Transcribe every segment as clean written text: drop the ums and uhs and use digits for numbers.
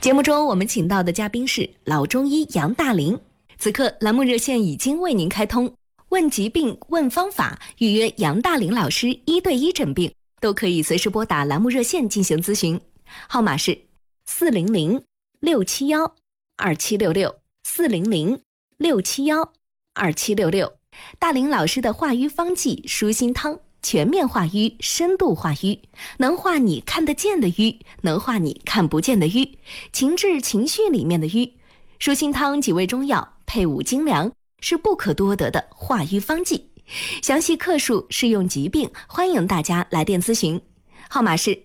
节目中我们请到的嘉宾是老中医杨大林。此刻栏目热线已经为您开通，问疾病问方法，预约杨大林老师1对1诊病，都可以随时拨打栏目热线进行咨询，号码是400-671-2766，400-671-2766。大林老师的化瘀方剂舒心汤，全面化瘀，深度化瘀，能化你看得见的瘀，能化你看不见的瘀，情志情绪里面的瘀。舒心汤几味中药配伍精粮，是不可多得的化瘀方剂。详细克数、适用疾病，欢迎大家来电咨询，号码是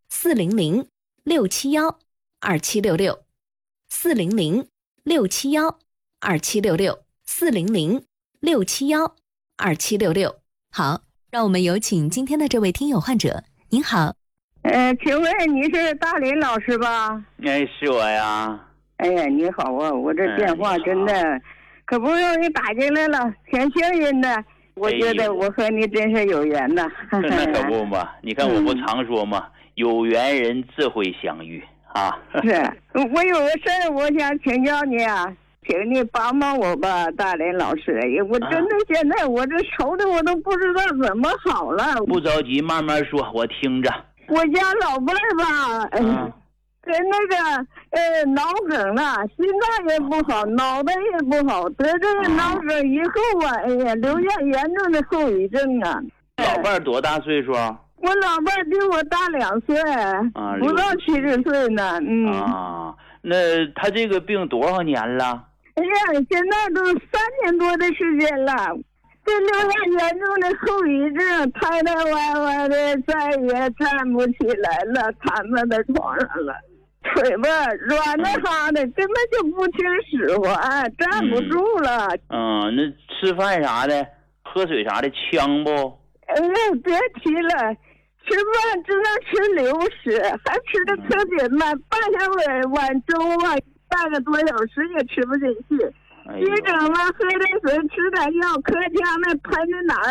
400-671-2766，400-671-2766，400-671-2766。好，让我们有请今天的这位听友患者。您好， 请问你是大林老师吧？ 是我呀。 哎呀，你好啊，我这电话真的可不容易打进来了，挺幸运的。我觉得我和你真是有缘呐。 那可不嘛，你看我不常说嘛，有缘人自会相遇啊。 是，我有个事儿，我想请教你啊，请你帮帮我吧，大林老师。我真的现在我这愁的我都不知道怎么好了。 不着急，慢慢说，我听着。 我家老伴儿吧，跟那个脑梗了，心脏也不好，脑袋也不好，得这个脑梗以后啊，哎呀，留下严重的后遗症啊。 老伴儿多大岁数？ 我老伴儿比我大2岁，不到70岁呢。 那他这个病多少年了？ 哎呀，现在都3年多的时间了，这留下严重的后遗症，抬抬歪歪的，再也站不起来了，瘫在在床上了。腿吧软的哈的，根本就不听使唤，站不住了。 那吃饭啥的，喝水啥的呛不？ 哎呀，别提了，吃饭只能吃流食，还吃的特别慢，半小碗粥啊，半个多小时也吃不进去。急诊了，喝点水，吃点药，咳呛那喷的哪儿